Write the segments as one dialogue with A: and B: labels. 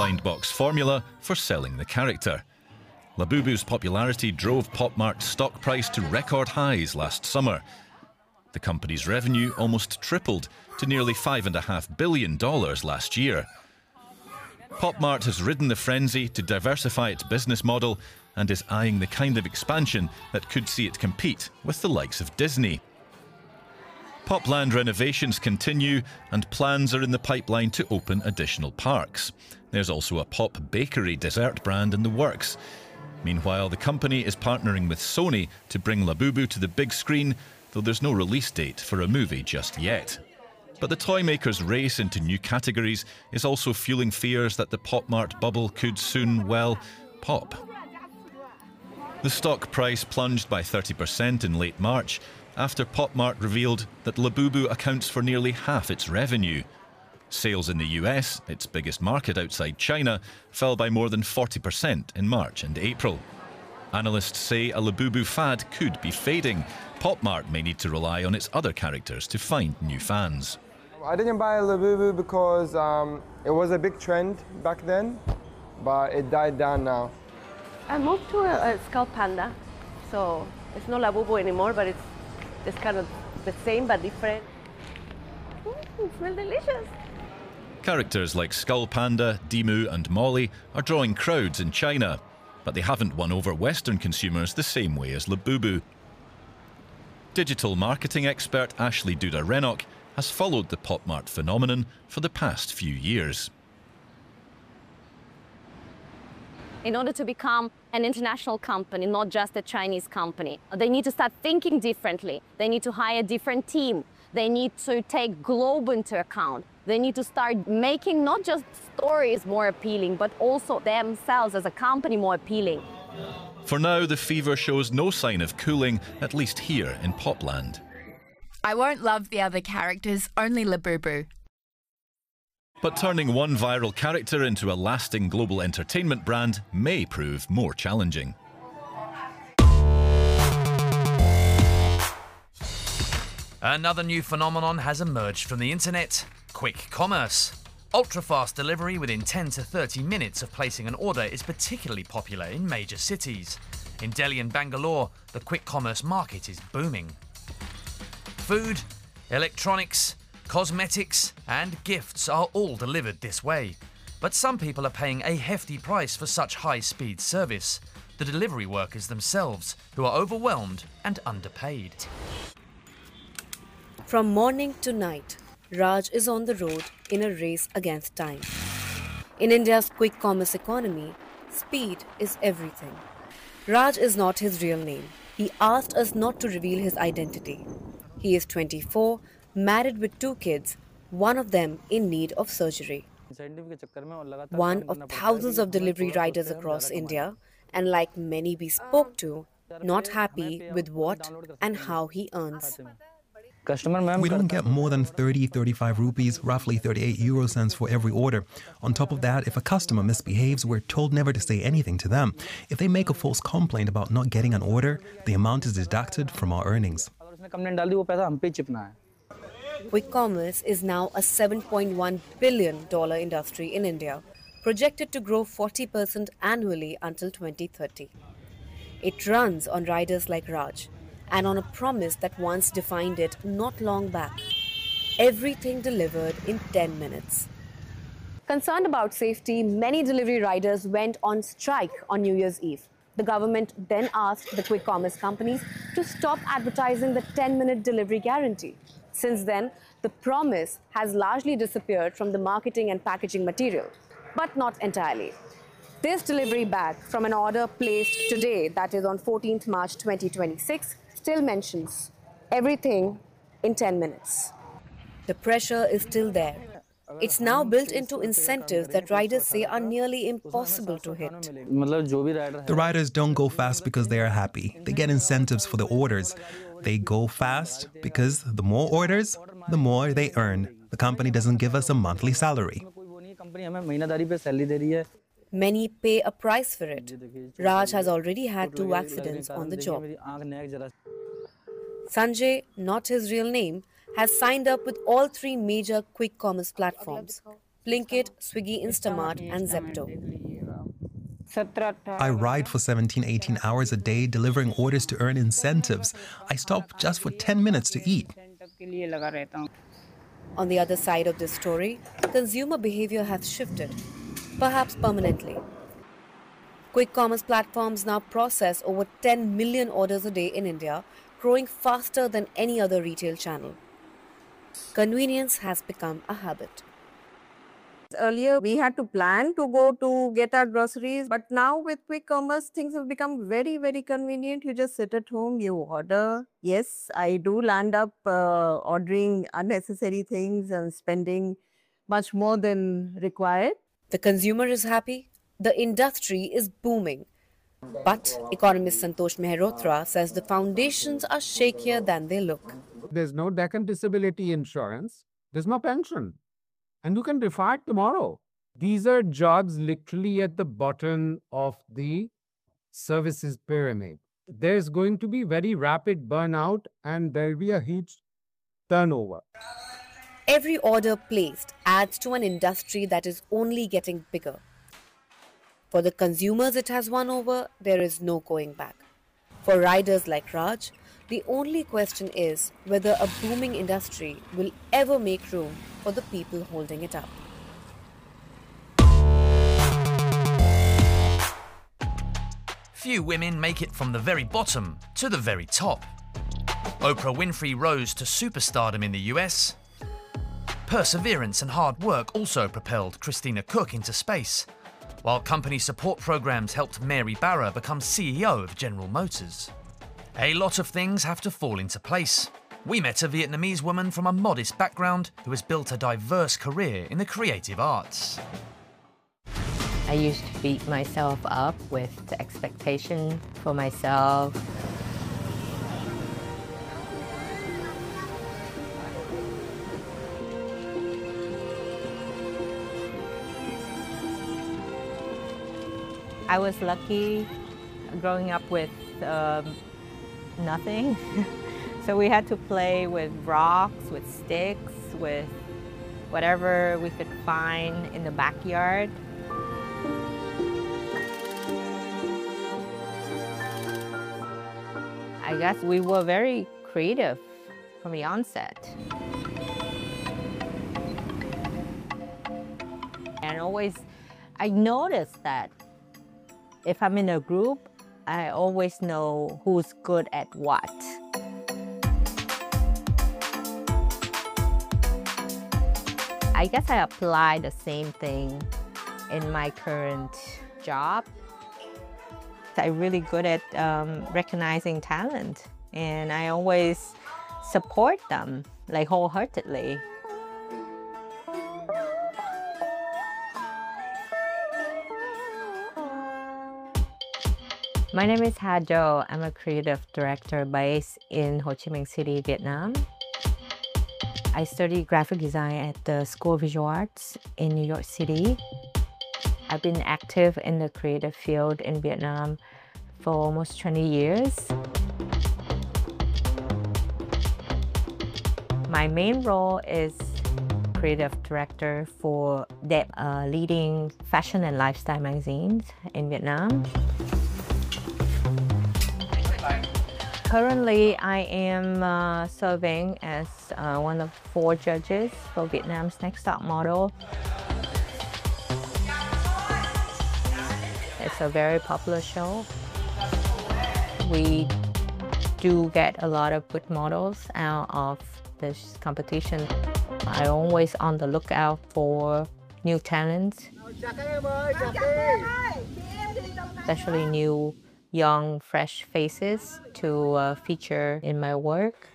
A: blind box formula for selling the character. Labubu's popularity drove Pop Mart's stock price to record highs last summer. The company's revenue almost tripled to nearly $5.5 billion last year. Pop Mart has ridden the frenzy to diversify its business model and is eyeing the kind of expansion that could see it compete with the likes of Disney. Popland renovations continue and plans are in the pipeline to open additional parks. There's also a Pop Bakery dessert brand in the works. Meanwhile, the company is partnering with Sony to bring Labubu to the big screen, though there's no release date for a movie just yet. But the toy maker's race into new categories is also fueling fears that the Pop Mart bubble could soon, well, pop. The stock price plunged by 30% in late March after Pop Mart revealed that Labubu accounts for nearly half its revenue. Sales in the US, its biggest market outside China, fell by more than 40% in March and April. Analysts say a Labubu fad could be fading. Pop Mart may need to rely on its other characters to find new fans.
B: I didn't buy Labubu because it was a big trend back then, but it died down now.
C: I moved to a Skull Panda, so it's not Labubu anymore, but it's kind of the same but different. It smells delicious.
A: Characters like Skull Panda, Dimu and Molly are drawing crowds in China, but they haven't won over Western consumers the same way as Labubu. Digital marketing expert Ashley Duda-Rennock has followed the Pop Mart phenomenon for the past few years.
D: In order to become an international company, not just a Chinese company, they need to start thinking differently. They need to hire a different team. They need to take global into account. They need to start making not just stories more appealing, but also themselves as a company more appealing.
A: For now, the fever shows no sign of cooling, at least here in Popland.
E: I won't love the other characters, only Labubu.
A: But turning one viral character into a lasting global entertainment brand may prove more challenging.
F: Another new phenomenon has emerged from the internet: quick commerce. Ultra-fast delivery within 10 to 30 minutes of placing an order is particularly popular in major cities. In Delhi and Bangalore, the quick commerce market is booming. Food, electronics, cosmetics and gifts are all delivered this way. But some people are paying a hefty price for such high-speed service. The delivery workers themselves, who are overwhelmed and underpaid.
G: From morning to night, Raj is on the road in a race against time. In India's quick commerce economy, speed is everything. Raj is not his real name. He asked us not to reveal his identity. He is 24, married with 2 kids, one of them in need of surgery. One of thousands of delivery riders across India, and like many we spoke to, not happy with what and how he earns.
H: We don't get more than 30-35 rupees, roughly 38 euro cents for every order. On top of that, if a customer misbehaves, we're told never to say anything to them. If they make a false complaint about not getting an order, the amount is deducted from our earnings.
G: Quick commerce is now a $7.1 billion industry in India, projected to grow 40% annually until 2030. It runs on riders like Raj, and on a promise that once defined it not long back: everything delivered in 10 minutes.
D: Concerned about safety, many delivery riders went on strike on New Year's Eve. The government then asked the quick commerce companies to stop advertising the 10-minute delivery guarantee. Since then, the promise has largely disappeared from the marketing and packaging material, but not entirely. This delivery bag from an order placed today, that is on 14th March 2026, still mentions everything in 10 minutes.
G: The pressure is still there. It's now built into incentives that riders say are nearly impossible to hit.
H: The riders don't go fast because they are happy. They get incentives for the orders. They go fast because the more orders, the more they earn. The company doesn't give us a monthly salary.
G: Many pay a price for it. Raj has already had 2 accidents on the job. Sanjay, not his real name, has signed up with all 3 major quick commerce platforms. Blinkit, Swiggy, Instamart and Zepto.
H: I ride for 17, 18 hours a day delivering orders to earn incentives. I stop just for 10 minutes to eat.
G: On the other side of this story, consumer behavior has shifted, perhaps permanently. Quick commerce platforms now process over 10 million orders a day in India, growing faster than any other retail channel. Convenience has become a habit.
I: Earlier, we had to plan to go to get our groceries, but now with quick commerce, things have become very, very convenient. You just sit at home, you order. Yes, I do land up ordering unnecessary things and spending much more than required.
G: The consumer is happy. The industry is booming. But economist Santosh Mehrotra says the foundations are shakier than they look.
J: There's no Deccan disability insurance. There's no pension. And you can retire tomorrow. These are jobs literally at the bottom of the services pyramid. There's going to be very rapid burnout and there'll be a huge turnover.
G: Every order placed adds to an industry that is only getting bigger. For the consumers it has won over, there is no going back. For riders like Raj, the only question is whether a booming industry will ever make room for the people holding it up.
F: Few women make it from the very bottom to the very top. Oprah Winfrey rose to superstardom in the US. Perseverance and hard work also propelled Christina Koch into space, while company support programs helped Mary Barra become CEO of General Motors. A lot of things have to fall into place. We met a Vietnamese woman from a modest background who has built a diverse career in the creative arts.
K: I used to beat myself up with the expectation for myself. I was lucky growing up with nothing. So we had to play with rocks, with sticks, with whatever we could find in the backyard. I guess we were very creative from the onset. And always, I noticed that if I'm in a group, I always know who's good at what. I guess I apply the same thing in my current job. I'm really good at recognizing talent, and I always support them, like wholeheartedly. My name is Ha Jo. I'm a creative director based in Ho Chi Minh City, Vietnam. I studied graphic design at the School of Visual Arts in New York City. I've been active in the creative field in Vietnam for almost 20 years. My main role is creative director for Đẹp, leading fashion and lifestyle magazines in Vietnam. Currently, I am serving as one of 4 judges for Vietnam's Next Top Model. It's a very popular show. We do get a lot of good models out of this competition. I'm always on the lookout for new talents, especially new young, fresh faces to feature in my work.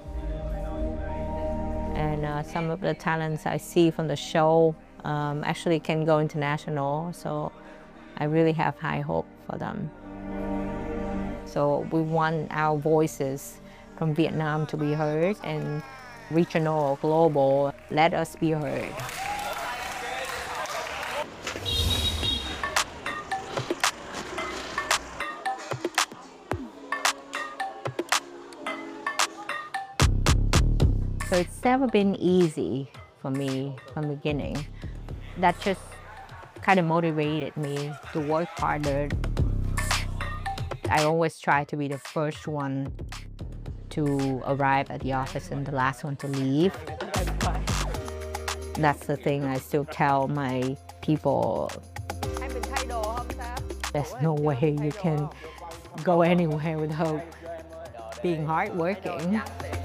K: And some of the talents I see from the show actually can go international, so I really have high hope for them. So we want our voices from Vietnam to be heard, and regional or global, let us be heard. So it's never been easy for me from the beginning. that just kind of motivated me to work harder. I always try to be the first one to arrive at the office and the last one to leave. That's the thing I still tell my people. There's no way you can go anywhere without being hardworking.